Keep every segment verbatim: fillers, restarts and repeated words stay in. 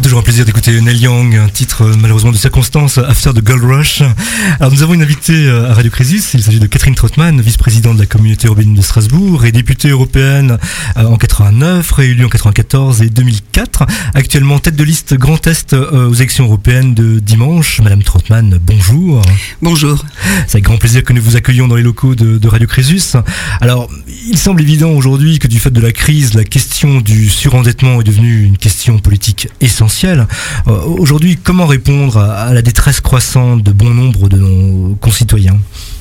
toujours un plaisir d'écouter Neil Young, un titre malheureusement de circonstance, After the Gold Rush. Alors nous avons une invitée à Radio Crésus, il s'agit de Catherine Trautmann, vice-présidente de la communauté urbaine de Strasbourg et députée européenne en quatre-vingt-neuf, réélue en quatre-vingt-quatorze et deux mille quatre, actuellement tête de liste Grand Est aux élections européennes de dimanche. Madame Trautmann, bonjour. Bonjour. C'est avec grand plaisir que nous vous accueillons dans les locaux de, de Radio Crésus. Alors, il semble évident aujourd'hui que du fait de la crise, la question du surendettement est devenue une question politique essentielle. Euh, aujourd'hui, comment répondre à, à la détresse croissante de bon nombre de nos concitoyens ?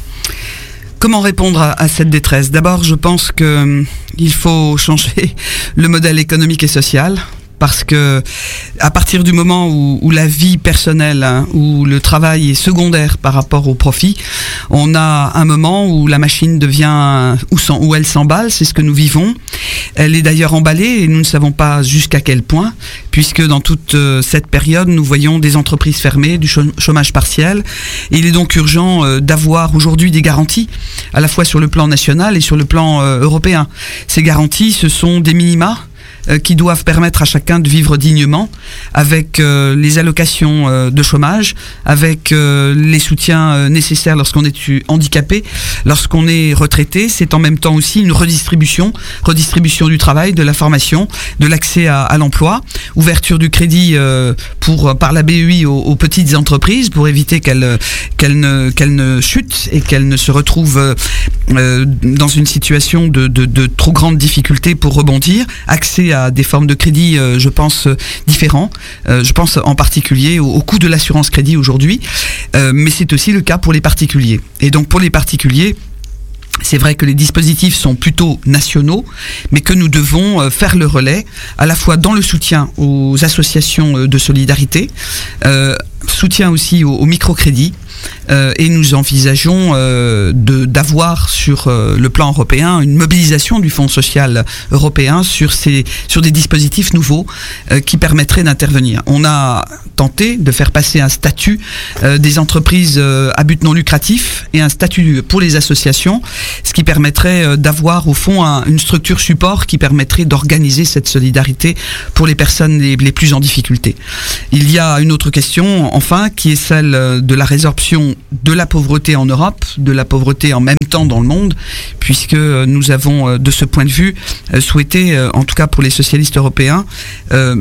Comment répondre à, à cette détresse ? D'abord, je pense qu'il euh, faut changer le modèle économique et social. Parce que à partir du moment où, où la vie personnelle, hein, où le travail est secondaire par rapport au profit, on a un moment où la machine devient, où, où elle s'emballe, c'est ce que nous vivons. Elle est d'ailleurs emballée et nous ne savons pas jusqu'à quel point, puisque dans toute euh, cette période, nous voyons des entreprises fermées, du chômage partiel. Et il est donc urgent euh, d'avoir aujourd'hui des garanties, à la fois sur le plan national et sur le plan euh, européen. Ces garanties, ce sont des minima qui doivent permettre à chacun de vivre dignement, avec euh, les allocations euh, de chômage, avec euh, les soutiens euh, nécessaires lorsqu'on est handicapé, lorsqu'on est retraité. C'est en même temps aussi une redistribution, redistribution du travail, de la formation, de l'accès à, à l'emploi, ouverture du crédit euh, pour par la B E I aux, aux petites entreprises pour éviter qu'elles qu'elles ne qu'elles ne chutent et qu'elles ne se retrouvent euh, dans une situation de, de, de trop grande difficulté pour rebondir. Accès à des formes de crédit, euh, je pense, euh, différents. Euh, je pense en particulier au, au coût de l'assurance crédit aujourd'hui, euh, mais c'est aussi le cas pour les particuliers. Et donc pour les particuliers, c'est vrai que les dispositifs sont plutôt nationaux, mais que nous devons euh, faire le relais, à la fois dans le soutien aux associations euh, de solidarité, euh, soutien aussi au, au microcrédit, Euh, et nous envisageons euh, de, d'avoir sur euh, le plan européen une mobilisation du Fonds social européen sur, ces, sur des dispositifs nouveaux euh, qui permettraient d'intervenir. On a tenté de faire passer un statut euh, des entreprises euh, à but non lucratif et un statut pour les associations, ce qui permettrait euh, d'avoir au fond un, une structure support qui permettrait d'organiser cette solidarité pour les personnes les, les plus en difficulté. Il y a une autre question, enfin, qui est celle de la résorption de la pauvreté en Europe, de la pauvreté en même temps dans le monde, puisque nous avons de ce point de vue souhaité, en tout cas pour les socialistes européens, euh,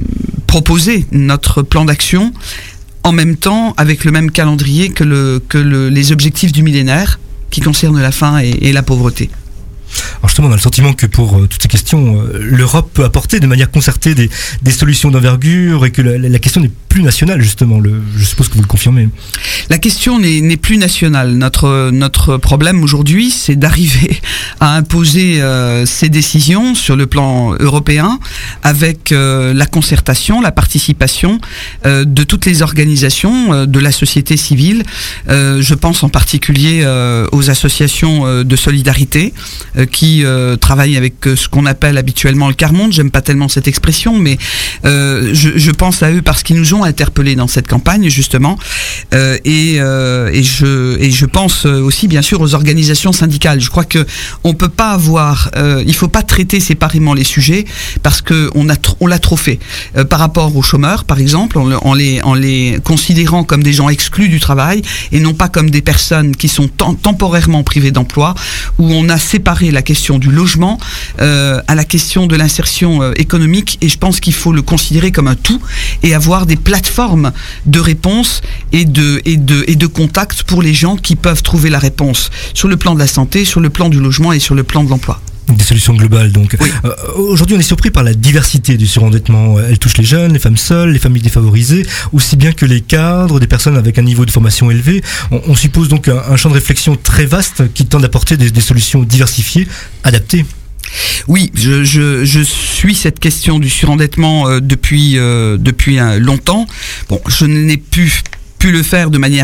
proposer notre plan d'action en même temps avec le même calendrier que, le, que le, les objectifs du millénaire qui concernent la faim et, et la pauvreté. Alors justement, on a le sentiment que pour euh, toutes ces questions, euh, l'Europe peut apporter de manière concertée des, des solutions d'envergure et que la, la question n'est plus nationale, justement. Le, je suppose que vous le confirmez. La question n'est, n'est plus nationale. Notre, notre problème aujourd'hui, c'est d'arriver à imposer euh, ces décisions sur le plan européen avec euh, la concertation, la participation euh, de toutes les organisations euh, de la société civile. Euh, je pense en particulier euh, aux associations euh, de solidarité euh, qui euh, travaillent avec euh, ce qu'on appelle habituellement le quart monde. J'aime pas tellement cette expression, mais euh, je, je pense à eux parce qu'ils nous ont interpellés dans cette campagne, justement. Euh, et, euh, et, je, et je pense aussi, bien sûr, aux organisations syndicales. Je crois que on peut pas avoir... Euh, il faut pas traiter séparément les sujets parce qu'on a on l'a trop fait. Euh, par rapport aux chômeurs, par exemple, en, en, les, en les considérant comme des gens exclus du travail et non pas comme des personnes qui sont tem- temporairement privées d'emploi, où on a séparé la question du logement euh, à la question de l'insertion euh, économique, et je pense qu'il faut le considérer comme un tout et avoir des plateformes de réponse et de, et de, et de contact pour les gens qui peuvent trouver la réponse sur le plan de la santé, sur le plan du logement et sur le plan de l'emploi. Des solutions globales, donc. Oui. Euh, aujourd'hui, on est surpris par la diversité du surendettement. Elle touche les jeunes, les femmes seules, les familles défavorisées, aussi bien que les cadres, des personnes avec un niveau de formation élevé. On, on suppose donc un, un champ de réflexion très vaste qui tend à apporter des, des solutions diversifiées, adaptées. Oui, je, je, je suis cette question du surendettement euh, depuis, euh, depuis euh, longtemps. Bon, je n'ai pu, pu le faire de manière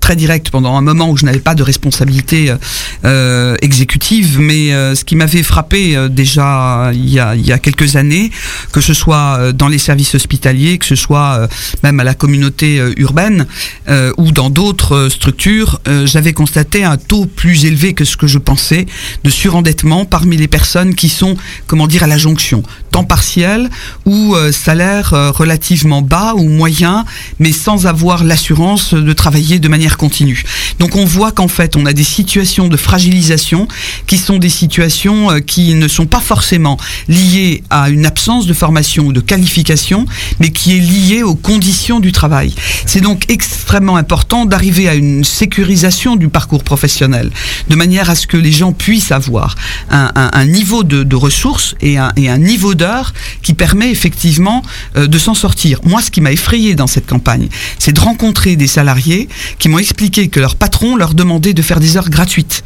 très direct pendant un moment où je n'avais pas de responsabilité euh, exécutive, mais euh, ce qui m'avait frappé euh, déjà il y a, il y a quelques années, que ce soit dans les services hospitaliers, que ce soit euh, même à la communauté euh, urbaine euh, ou dans d'autres euh, structures, euh, j'avais constaté un taux plus élevé que ce que je pensais de surendettement parmi les personnes qui sont, comment dire, à la jonction, temps partiel ou euh, salaire euh, relativement bas ou moyen, mais sans avoir l'assurance de travailler de manière continue. Donc on voit qu'en fait on a des situations de fragilisation qui sont des situations euh, qui ne sont pas forcément liées à une absence de formation ou de qualification, mais qui est liée aux conditions du travail. C'est donc extrêmement important d'arriver à une sécurisation du parcours professionnel, de manière à ce que les gens puissent avoir un, un, un niveau de, de ressources et un, et un niveau d'heures qui permet effectivement euh, de s'en sortir. Moi, ce qui m'a effrayé dans cette campagne, c'est de rencontrer des salariés qui m'ont expliqué que leur patron leur demandait de faire des heures gratuites.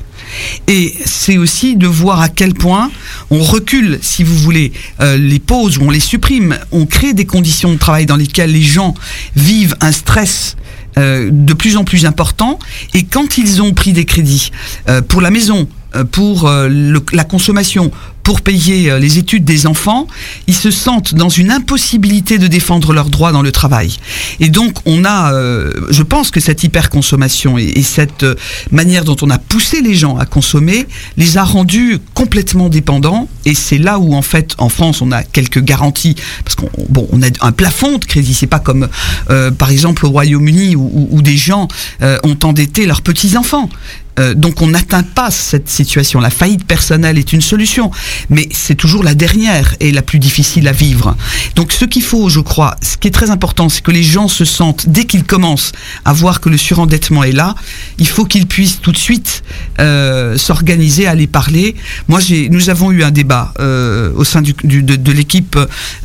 Et c'est aussi de voir à quel point on recule, si vous voulez, euh, les pauses, ou on les supprime, on crée des conditions de travail dans lesquelles les gens vivent un stress euh, de plus en plus important, et quand ils ont pris des crédits euh, pour la maison, euh, pour euh, le, la consommation, pour payer euh, les études des enfants, ils se sentent dans une impossibilité de défendre leurs droits dans le travail. Et donc, on a, euh, je pense que cette hyperconsommation et, et cette euh, manière dont on a poussé les gens à consommer les a rendus complètement dépendants. Et c'est là où, en fait, en France, on a quelques garanties, parce qu'on bon, on a un plafond de crédit. C'est pas comme, euh, par exemple, au Royaume-Uni où, où, où des gens euh, ont endetté leurs petits-enfants. Euh, donc on n'atteint pas cette situation. La faillite personnelle est une solution, mais c'est toujours la dernière et la plus difficile à vivre. Donc ce qu'il faut, je crois, ce qui est très important, c'est que les gens se sentent, dès qu'ils commencent à voir que le surendettement est là, il faut qu'ils puissent tout de suite euh, s'organiser, aller parler. Moi, j'ai, nous avons eu un débat euh, au sein du, du, de, de l'équipe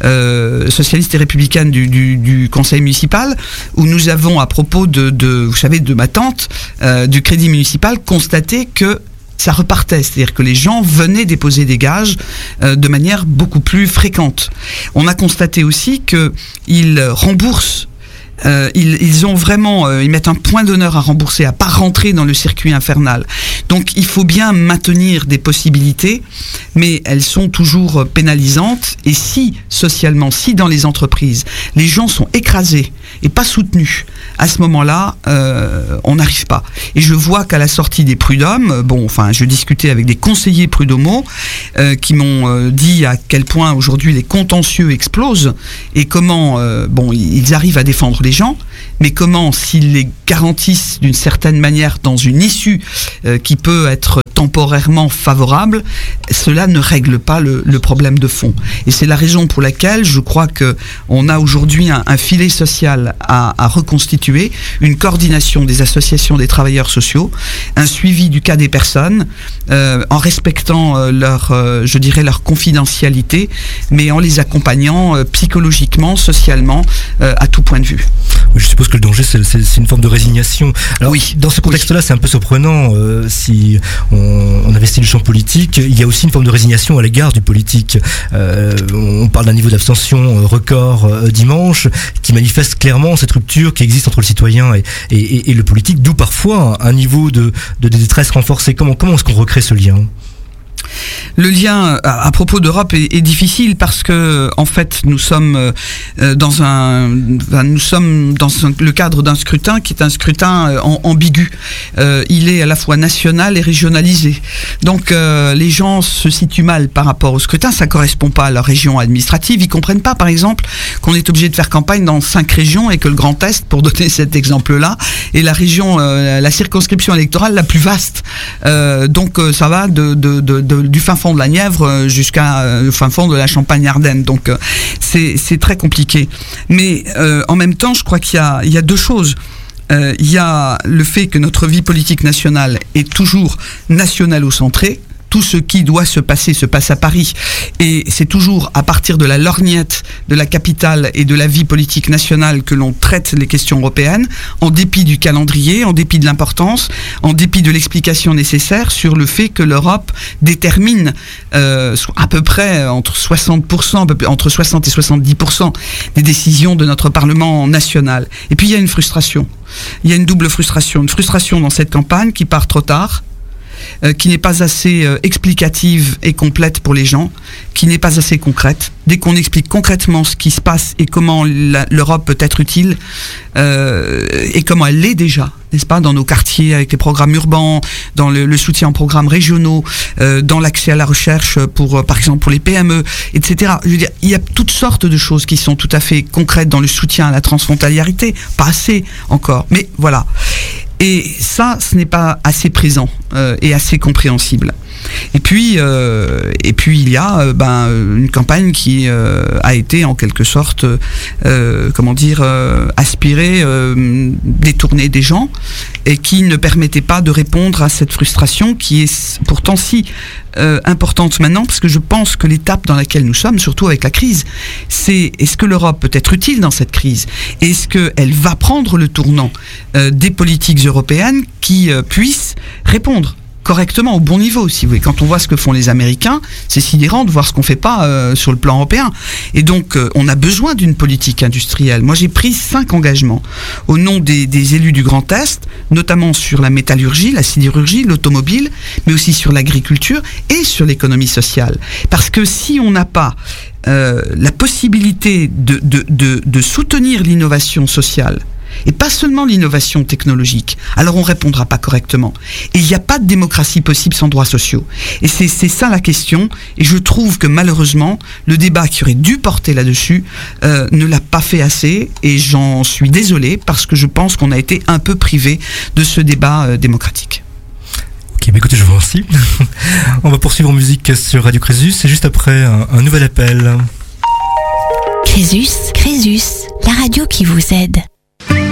euh, socialiste et républicaine du, du, du conseil municipal, où nous avons, à propos de, de vous savez, de ma tante, euh, du crédit municipal, constater que ça repartait, c'est-à-dire que les gens venaient déposer des gages euh, de manière beaucoup plus fréquente. On a constaté aussi qu'ils remboursent, euh, ils, ils ont vraiment, euh, ils mettent un point d'honneur à rembourser, à pas rentrer dans le circuit infernal. Donc il faut bien maintenir des possibilités, mais elles sont toujours pénalisantes. Et si socialement, si dans les entreprises, les gens sont écrasés et pas soutenus, à ce moment-là, euh, on n'arrive pas. Et je vois qu'à la sortie des prud'hommes, bon, enfin, je discutais avec des conseillers prud'homaux euh, qui m'ont euh, dit à quel point aujourd'hui les contentieux explosent et comment, euh, bon, ils arrivent à défendre les gens, mais comment, s'ils les garantissent d'une certaine manière dans une issue euh, qui peut être temporairement favorable, cela ne règle pas le, le problème de fond. Et c'est la raison pour laquelle je crois que on a aujourd'hui un, un filet social à, à reconstituer, une coordination des associations des travailleurs sociaux, un suivi du cas des personnes, euh, en respectant euh, leur, euh, je dirais, leur confidentialité, mais en les accompagnant euh, psychologiquement, socialement, euh, à tout point de vue. Je suppose que le danger, c'est, c'est, c'est une forme de résignation. Alors, oui, dans ce contexte-là, oui. C'est un peu surprenant. Euh, si on, on investit le champ politique, il y a aussi une forme de résignation à l'égard du politique. Euh, on parle d'un niveau d'abstention record euh, dimanche, qui manifeste clairement cette rupture qui existe entre le citoyen et, et, et, et le politique, d'où parfois un niveau de, de détresse renforcé. Comment, comment est-ce qu'on recrée ce lien ? Le lien à, à propos d'Europe est, est difficile parce que en fait nous sommes euh, dans un enfin, nous sommes dans un, le cadre d'un scrutin qui est un scrutin euh, en, ambigu. Euh, il est à la fois national et régionalisé. Donc euh, les gens se situent mal par rapport au scrutin. Ça correspond pas à leur région administrative. Ils comprennent pas, par exemple, qu'on est obligé de faire campagne dans cinq régions et que le Grand Est, pour donner cet exemple-là, est la région, euh, la circonscription électorale la plus vaste. Euh, donc euh, ça va de, de, de, de du fin fond de la Nièvre jusqu'à euh, le fin fond de la Champagne-Ardenne. Donc euh, c'est, c'est très compliqué. Mais euh, en même temps, je crois qu'il y a, il y a deux choses. Euh, il y a le fait que notre vie politique nationale est toujours nationale-centrée. tout ce qui doit se passer se passe à Paris. Et c'est toujours à partir de la lorgnette de la capitale et de la vie politique nationale que l'on traite les questions européennes, en dépit du calendrier, en dépit de l'importance, en dépit de l'explication nécessaire sur le fait que l'Europe détermine euh, à peu près entre soixante pour cent, entre soixante et soixante-dix pour cent des décisions de notre Parlement national. Et puis il y a une frustration. Il y a une double frustration. Une frustration dans cette campagne qui part trop tard, Euh, qui n'est pas assez euh, explicative et complète pour les gens, qui n'est pas assez concrète. Dès qu'on explique concrètement ce qui se passe et comment la, l'Europe peut être utile, euh, et comment elle l'est déjà, n'est-ce pas, dans nos quartiers, avec les programmes urbains, dans le, le soutien aux programmes régionaux, euh, dans l'accès à la recherche pour, euh, par exemple, pour les P M E, et cetera. Je veux dire, il y a toutes sortes de choses qui sont tout à fait concrètes dans le soutien à la transfrontaliérité, pas assez encore, mais voilà. Et ça, ce n'est pas assez présent euh, et assez compréhensible. Et puis, euh, et puis il y a euh, ben, une campagne qui euh, a été en quelque sorte, euh, comment dire, euh, aspirée, euh, détournée des gens, et qui ne permettait pas de répondre à cette frustration qui est pourtant si euh, importante maintenant, parce que je pense que l'étape dans laquelle nous sommes, surtout avec la crise, c'est est-ce que l'Europe peut être utile dans cette crise ? Est-ce qu'elle va prendre le tournant euh, des politiques européennes qui euh, puissent répondre correctement, au bon niveau, si vous voulez. Quand on voit ce que font les Américains, c'est sidérant de voir ce qu'on fait pas euh, sur le plan européen. Et donc, euh, on a besoin d'une politique industrielle. Moi, j'ai pris cinq engagements au nom des, des élus du Grand Est, notamment sur la métallurgie, la sidérurgie, l'automobile, mais aussi sur l'agriculture et sur l'économie sociale. Parce que si on n'a pas euh, la possibilité de, de, de, de soutenir l'innovation sociale, et pas seulement l'innovation technologique, alors on répondra pas correctement. Et il n'y a pas de démocratie possible sans droits sociaux. Et c'est, c'est ça la question, et je trouve que malheureusement, le débat qui aurait dû porter là-dessus euh, ne l'a pas fait assez, et j'en suis désolé, parce que je pense qu'on a été un peu privé de ce débat euh, démocratique. Ok, bah écoutez, je vous remercie. On va poursuivre en musique sur Radio Crésus, et juste après, un, un nouvel appel. Crésus, Crésus, la radio qui vous aide.